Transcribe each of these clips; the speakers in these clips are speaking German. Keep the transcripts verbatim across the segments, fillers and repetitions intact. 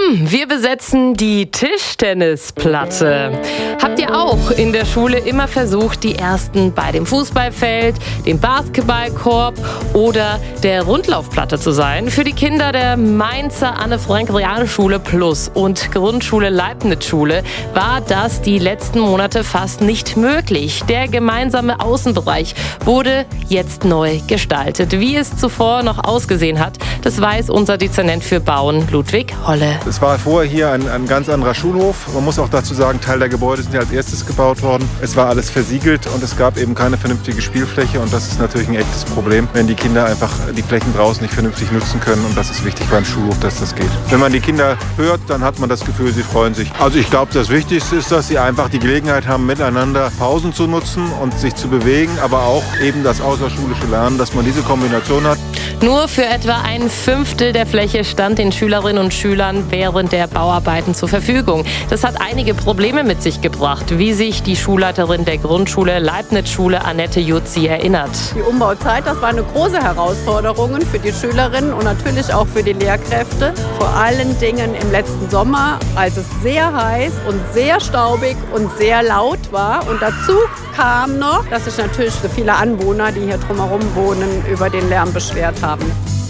Hm, wir besetzen die Tischtennisplatte. Habt ihr auch in der Schule immer versucht, die Ersten bei dem Fußballfeld, dem Basketballkorb oder der Rundlaufplatte zu sein? Für die Kinder der Mainzer Anne-Frank-Realschule Plus und Grundschule Leibniz-Schule war das die letzten Monate fast nicht möglich. Der gemeinsame Außenbereich wurde jetzt neu gestaltet. Wie es zuvor noch ausgesehen hat, das weiß unser Dezernent für Bauen, Ludwig Holle. Es war vorher hier ein, ein ganz anderer Schulhof. Man muss auch dazu sagen, Teil der Gebäude sind ja als erstes gebaut worden. Es war alles versiegelt und es gab eben keine vernünftige Spielfläche. Und das ist natürlich ein echtes Problem, wenn die Kinder einfach die Flächen draußen nicht vernünftig nutzen können. Und das ist wichtig beim Schulhof, dass das geht. Wenn man die Kinder hört, dann hat man das Gefühl, sie freuen sich. Also ich glaube, das Wichtigste ist, dass sie einfach die Gelegenheit haben, miteinander Pausen zu nutzen und sich zu bewegen, aber auch eben das außerschulische Lernen, dass man diese Kombination hat. Nur für etwa ein Fünftel der Fläche stand den Schülerinnen und Schülern während der Bauarbeiten zur Verfügung. Das hat einige Probleme mit sich gebracht, wie sich die Schulleiterin der Grundschule Leibniz-Schule Annette Jutzi erinnert. Die Umbauzeit, das war eine große Herausforderung für die Schülerinnen und natürlich auch für die Lehrkräfte. Vor allen Dingen im letzten Sommer, als es sehr heiß und sehr staubig und sehr laut war. Und dazu kam noch, dass sich natürlich so viele Anwohner, die hier drumherum wohnen, über den Lärm beschwert haben.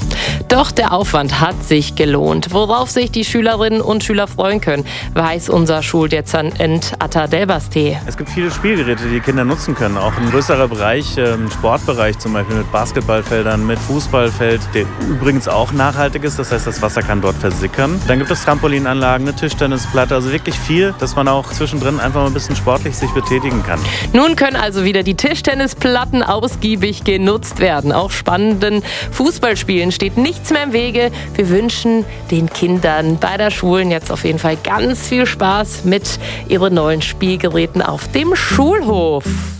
Doch der Aufwand hat sich gelohnt. Worauf sich die Schülerinnen und Schüler freuen können, weiß unser Schuldezernent Atta Delbasti. Es gibt viele Spielgeräte, die die Kinder nutzen können. Auch ein größerer Bereich, ein Sportbereich zum Beispiel mit Basketballfeldern, mit Fußballfeld, der übrigens auch nachhaltig ist. Das heißt, das Wasser kann dort versickern. Dann gibt es Trampolinanlagen, eine Tischtennisplatte, also wirklich viel, dass man auch zwischendrin einfach mal ein bisschen sportlich sich betätigen kann. Nun können also wieder die Tischtennisplatten ausgiebig genutzt werden. Auch spannenden Fußballspielen steht nichts mehr im Wege. Wir wünschen den Kindern beider Schulen jetzt auf jeden Fall ganz viel Spaß mit ihren neuen Spielgeräten auf dem Schulhof.